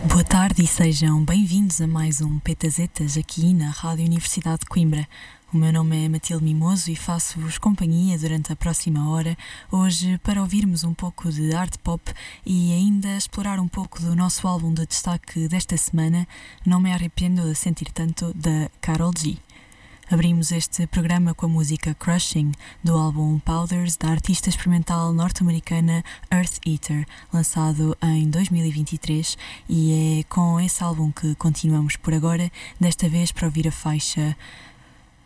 Boa tarde e sejam bem-vindos a mais um Petazetas aqui na Rádio Universidade de Coimbra. O meu nome é Matilde Mimoso e faço-vos companhia durante a próxima hora, hoje para ouvirmos um pouco de art pop e ainda explorar um pouco do nosso álbum de destaque desta semana, Não Me Arrependo de Sentir Tanto, da Karol G. Abrimos este programa com a música Crushing, do álbum Powders, da artista experimental norte-americana Earth Eater, lançado em 2023, e é com esse álbum que continuamos por agora, desta vez para ouvir a faixa